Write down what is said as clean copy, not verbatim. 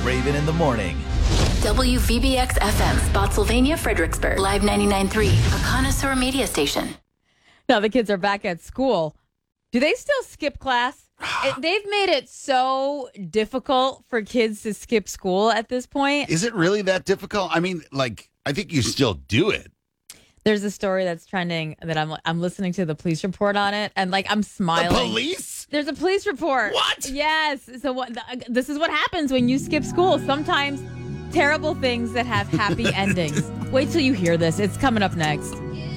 Raven in the Morning. WVBX FM, Spotsylvania, Fredericksburg. Live 99.3, a connoisseur media station. Now the kids are back at school. Do they still skip class? They've made it so difficult for kids to skip school at this point. Is it really that difficult? I mean, I think you still do it. There's a story that's trending that I'm listening to the police report on it, and I'm smiling. The police? There's a police report. What? Yes. So this is what happens when you skip school. Sometimes terrible things that have happy endings. Wait till you hear this. It's coming up next.